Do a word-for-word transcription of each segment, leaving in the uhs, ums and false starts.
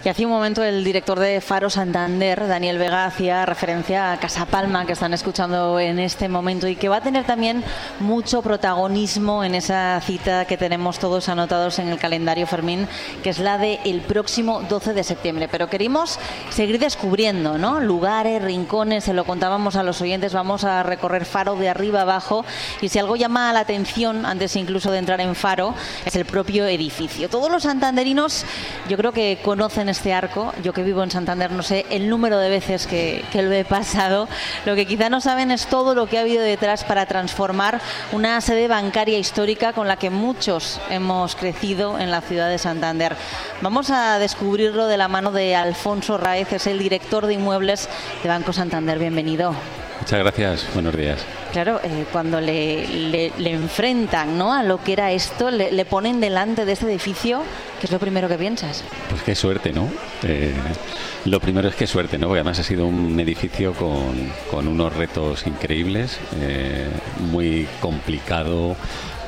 Y hace un momento el director de Faro Santander, Daniel Vega, hacía referencia a Casa Palma, que están escuchando en este momento y que va a tener también mucho protagonismo en esa cita que tenemos todos anotados en el calendario, Fermín, que es la del próximo doce de septiembre. Pero queremos seguir descubriendo, ¿no?, lugares, rincones, se lo contábamos a los oyentes, vamos a recorrer Faro de arriba abajo y si algo llama la atención, antes incluso de entrar en Faro, es el propio edificio. Todos los santanderinos yo creo que conocen este arco. Yo que vivo en Santander no sé el número de veces que, que lo he pasado. Lo que quizá no saben es todo lo que ha habido detrás para transformar una sede bancaria histórica con la que muchos hemos crecido en la ciudad de Santander. Vamos a descubrirlo de la mano de Alfonso Raez, es el director de inmuebles de Banco Santander. Bienvenido. Muchas gracias, buenos días. Claro, eh, cuando le, le, le enfrentan, ¿no?, a lo que era esto, le, le ponen delante de este edificio, ¿qué es lo primero que piensas? Pues qué suerte, ¿no? Eh, lo primero es qué suerte, ¿no? Porque además ha sido un edificio con, con unos retos increíbles, eh, muy complicado,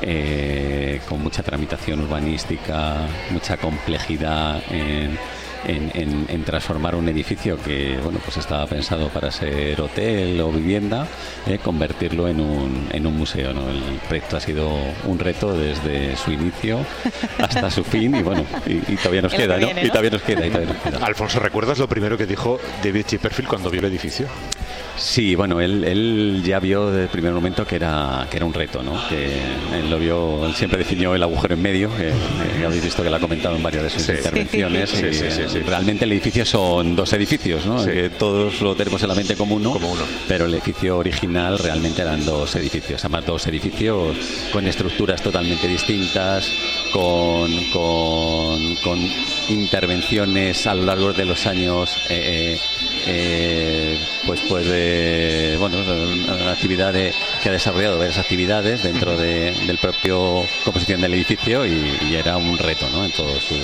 eh, con mucha tramitación urbanística, mucha complejidad en... En, en, en transformar un edificio que, bueno, pues estaba pensado para ser hotel o vivienda, eh, convertirlo en un, en un museo, ¿no? El proyecto ha sido un reto desde su inicio hasta su fin y bueno, y, y todavía nos queda, ¿no? Viene, ¿no? Y todavía nos queda, y todavía nos queda. Alfonso, ¿recuerdas lo primero que dijo David Chipperfield cuando vio el edificio? Sí, bueno, él, él ya vio desde el primer momento que era, que era un reto, ¿no? Que él lo vio, él siempre definió el agujero en medio, que, que habéis visto que lo ha comentado en varias de sus sí. intervenciones. Sí, sí, sí, sí, sí. Realmente el edificio son dos edificios, ¿no? Sí. Que todos lo tenemos en la mente como uno, como uno, pero el edificio original realmente eran dos edificios, además dos edificios con estructuras totalmente distintas, con, con, con intervenciones a lo largo de los años, eh, eh, pues, pues de, bueno, una actividad de, que ha desarrollado varias actividades dentro de, del propio composición del edificio y, y era un reto, ¿no?, en todos sus,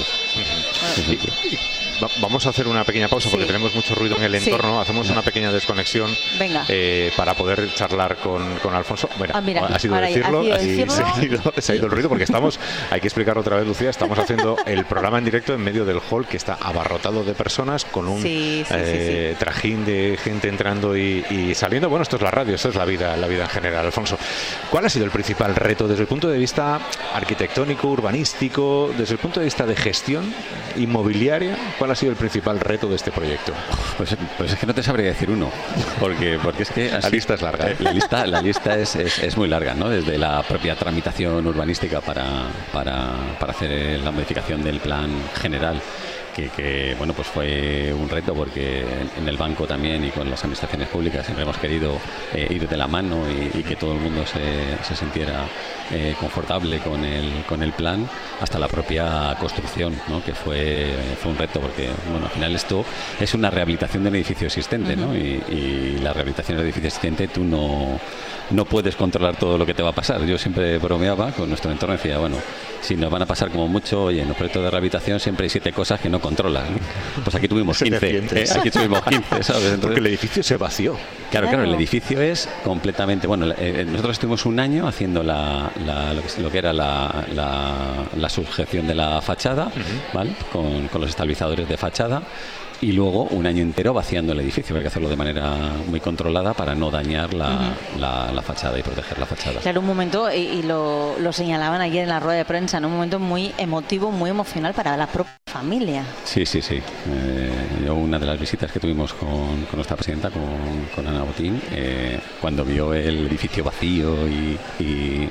sus sentidos. Vamos a hacer una pequeña pausa porque sí. tenemos mucho ruido en el entorno. Sí. Hacemos una pequeña desconexión eh, para poder charlar con, con Alfonso. Bueno, ah, mira, ha sido decirlo, ahí, ha sido decirlo. Se, ha ido, se ha ido el ruido porque estamos, hay que explicarlo otra vez, Lucía, estamos haciendo el programa en directo en medio del hall que está abarrotado de personas con un sí, sí, eh, sí, sí. trajín de gente entrando y, y saliendo. Bueno, esto es la radio, esto es la vida, la vida en general. Alfonso, ¿cuál ha sido el principal reto desde el punto de vista arquitectónico, urbanístico, desde el punto de vista de gestión inmobiliaria? ¿Cuál ha sido el principal reto de este proyecto? Pues, pues es que no te sabría decir uno, porque porque es que así, la lista es larga. ¿eh? La lista, la lista es, es, es muy larga, ¿no? Desde la propia tramitación urbanística para, para, para hacer la modificación del plan general. Que, que bueno, pues fue un reto porque en el banco también y con las administraciones públicas siempre hemos querido eh, ir de la mano y, y que todo el mundo se, se sintiera eh, confortable con el con el plan, hasta la propia construcción, ¿no?, que fue fue un reto porque, bueno, al final esto es una rehabilitación del edificio existente, ¿no? Uh-huh. y, y la rehabilitación del edificio existente tú no no puedes controlar todo lo que te va a pasar. Yo siempre bromeaba con nuestro entorno y decía, bueno, si nos van a pasar como mucho, oye, en los proyectos de rehabilitación siempre hay siete cosas que no controlas, ¿no? Pues aquí tuvimos quince, ¿eh? Aquí tuvimos quince, ¿sabes? Entonces, porque el edificio se vació. Claro, claro, el edificio es completamente, bueno, eh, nosotros estuvimos un año haciendo la, la, lo, que, lo que era la, la, la sujeción de la fachada, uh-huh. ¿vale? Con, con los estabilizadores de fachada. Y luego un año entero vaciando el edificio, hay que hacerlo de manera muy controlada para no dañar la, uh-huh. la, la fachada y proteger la fachada. Claro, un momento, y, y lo, lo señalaban ayer en la rueda de prensa, ¿no? Un momento muy emotivo, muy emocional para la propia familia. Sí, sí, sí. Eh, yo una de las visitas que tuvimos con, con nuestra presidenta, con, con Ana Botín, eh, cuando vio el edificio vacío y... y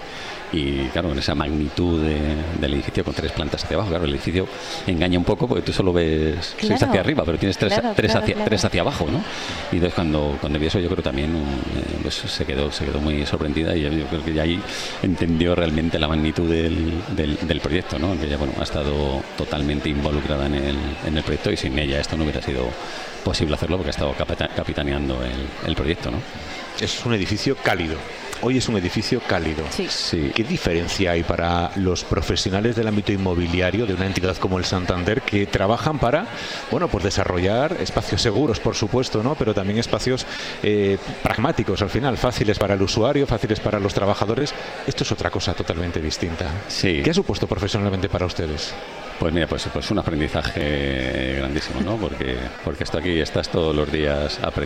Y claro, con esa magnitud de, del edificio con tres plantas hacia abajo, claro, el edificio engaña un poco porque tú solo ves claro, seis hacia arriba, pero tienes tres, claro, tres, claro, hacia, claro. tres hacia abajo, ¿no? Y entonces cuando, cuando vi eso yo creo también eh, pues se quedó se quedó muy sorprendida y yo creo que ya ahí entendió realmente la magnitud del, del, del proyecto, ¿no? Que ella, bueno, ha estado totalmente involucrada en el, en el proyecto y sin ella esto no hubiera sido posible hacerlo porque ha estado capitaneando el, el proyecto, ¿no? Es un edificio cálido. hoy es un edificio cálido. Sí. Sí. ¿Qué diferencia hay para los profesionales del ámbito inmobiliario de una entidad como el Santander que trabajan para, bueno, pues desarrollar espacios seguros, por supuesto, ¿no? Pero también espacios eh, pragmáticos al final, fáciles para el usuario, fáciles para los trabajadores? Esto es otra cosa totalmente distinta. Sí. ¿Qué ha supuesto profesionalmente para ustedes? Pues mira, pues, pues un aprendizaje grandísimo, ¿no? Porque, porque esto aquí estás todos los días aprendiendo.